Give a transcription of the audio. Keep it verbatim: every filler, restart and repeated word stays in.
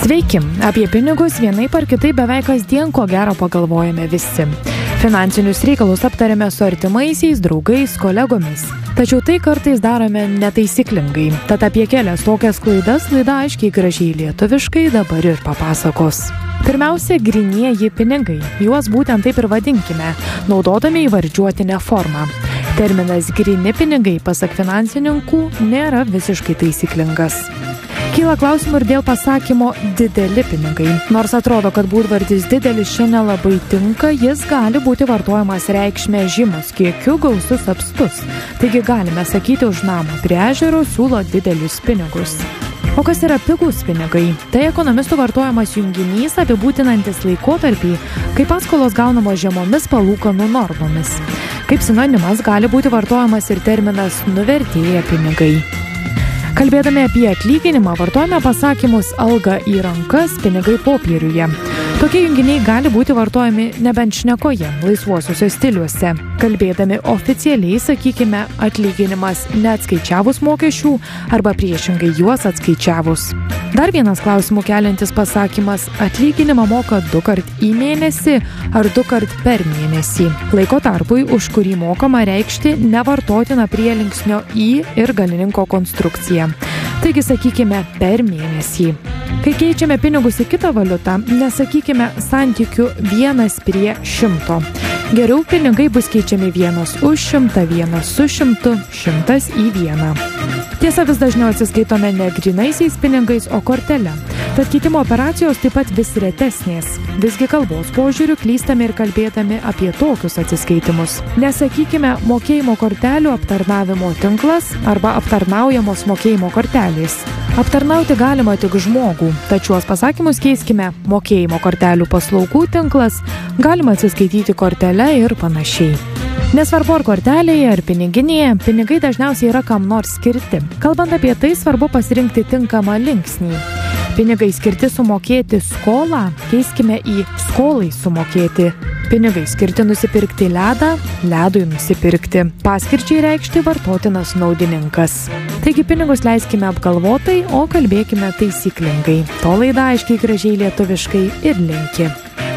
Sveiki, apie pinigus vienaip ar kitaip beveik kasdien ko gero pagalvojame visi. Finansinius reikalus aptarėme su artimaisiais, draugais, kolegomis. Tačiau tai kartais darome netaisyklingai. Tad apie kelias tokias klaidas laida aiškiai gražiai lietuviškai dabar ir papasakos. Pirmiausia, grynieji pinigai. Juos būtent taip ir vadinkime, naudodami įvardžiuotinę formą. Terminas gryni pinigai, pasak finansininkų, nėra visiškai taisyklingas. Kyla klausimų ir dėl pasakymo dideli pinigai. Nors atrodo, kad būdvardis didelis čia nelabai tinka, jis gali būti vartojamas reikšme žymus kiekiu, gausus, apstus. Taigi galime sakyti, už namą prie ežero siūlo didelius pinigus. O kas yra pigūs pinigai? Tai ekonomistų vartojamas junginys apibūdinantis laikotarpį, kai paskolos gaunamos žemomis palūkanų normomis. Kaip sinonimas gali būti vartojamas ir terminas nuvertėję pinigai. Kalbėdami apie atlyginimą, vartojame pasakymus alga į rankas, pinigai popieriuje. Tokie junginiai gali būti vartojami nebent šnekoje, laisvuosiuose stiliuose. Kalbėdami oficialiai, sakykime, atlyginimas neatskaičiavus mokesčių arba priešingai juos atskaičiavus. Dar vienas klausimų keliantis pasakymas – atlyginimą moka du kart į mėnesį ar du kart per mėnesį. Laiko tarpui, už kurį mokama reikšti nevartotina prielinksnio į ir galininko konstrukciją. Taigi sakykime per mėnesį. Kai keičiame pinigus į kitą valiutą, nesakykime santykių vienas prie šimto. Geriau pinigai bus keičiami vienas už šimtą, vienas su šimtu, šimtas į vieną. Tiesa, vis dažniau atsiskaitome ne grynaisiais pinigais, o kortele. Tad keitimo operacijos taip pat vis retesnės. Visgi kalbos požiūriu klystame ir kalbėdami apie tokius atsiskaitimus. Nesakykime mokėjimo kortelių aptarnavimo tinklas arba aptarnaujamos mokėjimo kortelės. Aptarnauti galima tik žmogų, tačiau šiuos pasakymus keiskime mokėjimo kortelių paslaugų tinklas, galima atsiskaityti kortele ir panašiai. Nesvarbu ar kortelėje, ar piniginėje, pinigai dažniausiai yra kam nors skirti. Kalbant apie tai, svarbu pasirinkti tinkamą linksnį. Pinigai skirti sumokėti skolą, keiskime į skolai sumokėti. Pinigai skirti nusipirkti ledą, ledui nusipirkti. Paskirčiai reikšti vartotinas naudininkas. Taigi pinigus leiskime apgalvotai, o kalbėkime taisyklingai. To laida aiškiai gražiai lietuviškai ir linki.